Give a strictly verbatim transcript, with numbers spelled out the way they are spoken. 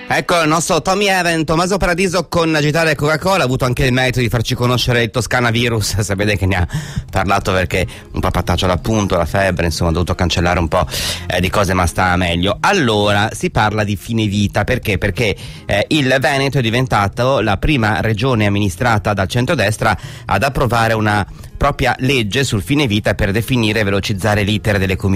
Ecco il nostro Tommy Even, Tommaso Paradiso con Agitare Coca-Cola, ha avuto anche il merito di farci conoscere il Toscana Virus, sapete che ne ha parlato perché un po' pataccio d'appunto, la febbre, insomma ha dovuto cancellare un po' eh, di cose, ma sta meglio. Allora, si parla di fine vita, perché? Perché eh, il Veneto è diventato la prima regione amministrata dal centrodestra ad approvare una propria legge sul fine vita per definire e velocizzare l'iter delle commissioni